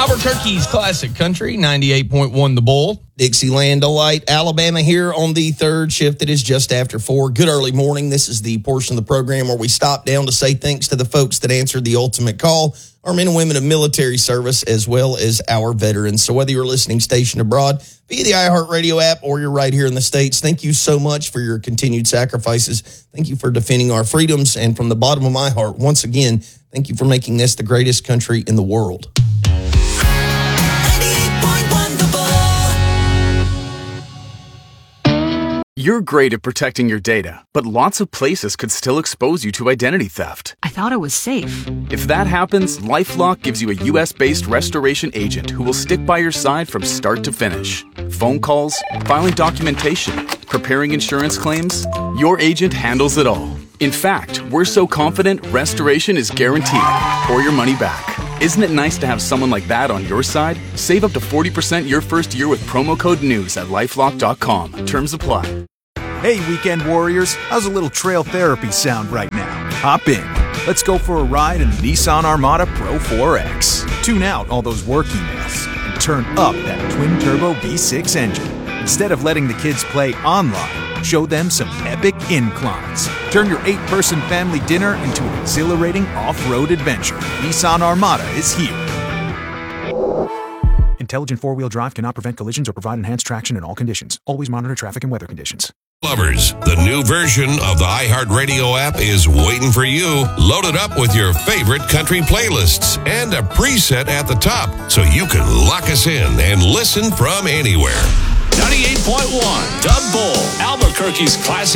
Albuquerque's Classic Country, 98.1 The Bull. Dixieland Delight, Alabama here on the third shift that is just after 4. Good early morning. This is the portion of the program where we stop down to say thanks to the folks that answered the ultimate call, our men and women of military service, as well as our veterans. So whether you're listening stationed abroad via the iHeartRadio app or you're right here in the States, thank you so much for your continued sacrifices. Thank you for defending our freedoms. And from the bottom of my heart, once again, thank you for making this the greatest country in the world. You're great at protecting your data, but lots of places could still expose you to identity theft. I thought it was safe. If that happens, LifeLock gives you a U.S.-based restoration agent who will stick by your side from start to finish. Phone calls, filing documentation, preparing insurance claims, your agent handles it all. In fact, we're so confident restoration is guaranteed or your money back. Isn't it nice to have someone like that on your side? Save up to 40% your first year with promo code NEWS at LifeLock.com. Terms apply. Hey, weekend warriors, how's a little trail therapy sound right now? Hop in. Let's go for a ride in the Nissan Armada Pro 4X. Tune out all those work emails and turn up that twin-turbo V6 engine. Instead of letting the kids play online, show them some epic inclines. Turn your 8-person family dinner into an exhilarating off-road adventure. Nissan Armada is here. Intelligent four-wheel drive cannot prevent collisions or provide enhanced traction in all conditions. Always monitor traffic and weather conditions. Lovers, the new version of the iHeartRadio app is waiting for you. Load it up with your favorite country playlists and a preset at the top so you can lock us in and listen from anywhere. 98.1 The Bull, Albuquerque's Classic